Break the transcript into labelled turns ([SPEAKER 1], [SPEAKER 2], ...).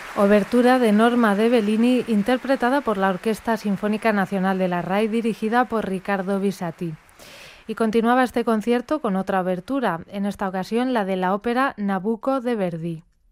[SPEAKER 1] Obertura de Norma de Bellini, interpretada por la Orquesta Sinfónica Nacional de la RAI, dirigida por Riccardo Bisatti. Y continuaba este concierto con otra obertura, en esta ocasión la de la ópera Nabucco de Verdi.